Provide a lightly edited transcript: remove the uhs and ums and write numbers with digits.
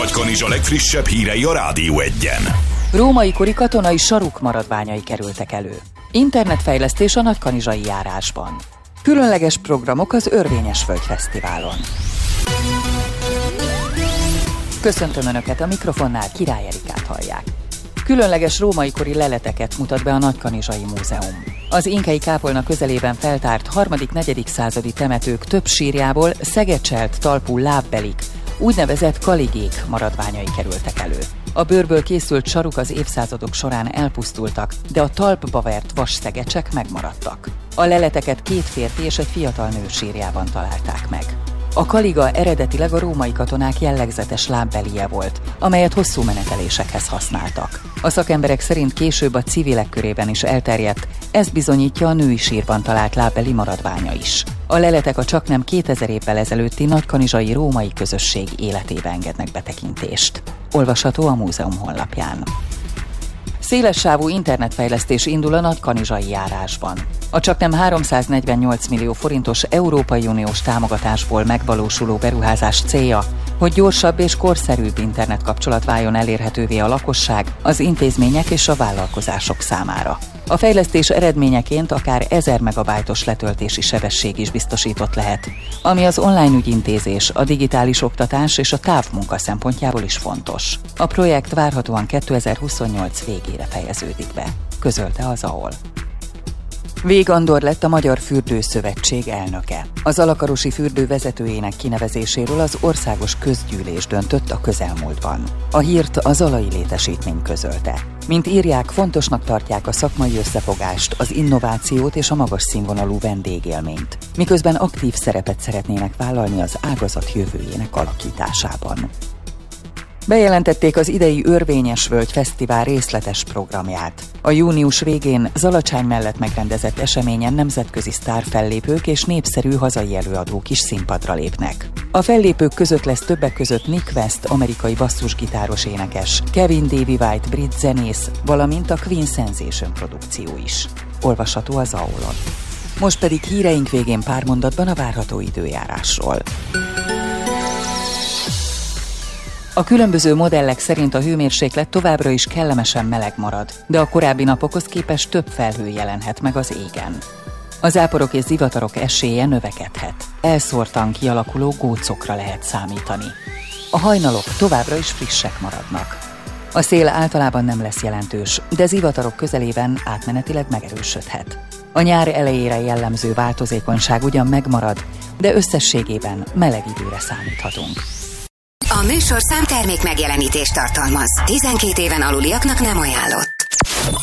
Nagykanizsa legfrissebb hírei a Rádió Egyen. Római kori katonai saruk maradványai kerültek elő. Internetfejlesztés a nagykanizsai járásban. Különleges programok az Örvényesvölgy Fesztiválon. Köszöntöm Önöket, a mikrofonnál Király Erikát hallják. Különleges római kori leleteket mutat be a Nagykanizsai Múzeum. Az inkei kápolna közelében feltárt 3.-4. századi temetők több sírjából szegecselt talpú lábbelik, úgynevezett kaligék maradványai kerültek elő. A bőrből készült saruk az évszázadok során elpusztultak, de a talpba vert vasszegecsek megmaradtak. A leleteket 2 férfi és egy fiatal nő sírjában találták meg. A kaliga eredetileg a római katonák jellegzetes lábbelije volt, amelyet hosszú menetelésekhez használtak. A szakemberek szerint később a civilek körében is elterjedt, ezt bizonyítja a női sírban talált lábbeli maradványa is. A leletek a csaknem 2000 évvel ezelőtti nagykanizsai római közösség életébe engednek betekintést. Olvasható a múzeum honlapján. Szélessávú internetfejlesztés indul a nagykanizsai járásban. A csaknem 348 millió forintos Európai Uniós támogatásból megvalósuló beruházás célja, hogy gyorsabb és korszerűbb internetkapcsolat váljon elérhetővé a lakosság, az intézmények és a vállalkozások számára. A fejlesztés eredményeként akár 1000 megabájtos letöltési sebesség is biztosított lehet, ami az online ügyintézés, a digitális oktatás és a távmunka szempontjából is fontos. A projekt várhatóan 2028 végére fejeződik be, közölte az AOL. Vég Andor lett a Magyar Fürdőszövetség elnöke. Az Alakarosi fürdő vezetőjének kinevezéséről az országos közgyűlés döntött a közelmúltban. A hírt az Alai Létesítmény közölte. Mint írják, fontosnak tartják a szakmai összefogást, az innovációt és a magas színvonalú vendégélményt, miközben aktív szerepet szeretnének vállalni az ágazat jövőjének alakításában. Bejelentették az idei Örvényesvölgy Fesztivál részletes programját. A június végén Zalacsány mellett megrendezett eseményen nemzetközi sztárfellépők és népszerű hazai előadók is színpadra lépnek. A fellépők között lesz többek között Nick West, amerikai basszusgitáros énekes, Kevin Davy White, brit zenész, valamint a Queen Sensation produkció is. Olvasható az AOL-on. Most pedig híreink végén pár mondatban a várható időjárásról. A különböző modellek szerint a hőmérséklet továbbra is kellemesen meleg marad, de a korábbi napokhoz képest több felhő jelenhet meg az égen. A záporok és zivatarok esélye növekedhet. Elszórtan kialakuló gócokra lehet számítani. A hajnalok továbbra is frissek maradnak. A szél általában nem lesz jelentős, de zivatarok közelében átmenetileg megerősödhet. A nyár elejére jellemző változékonyság ugyan megmarad, de összességében meleg időre számíthatunk. A műsorszám termék megjelenítést tartalmaz. 12 éven aluliaknak nem ajánlott.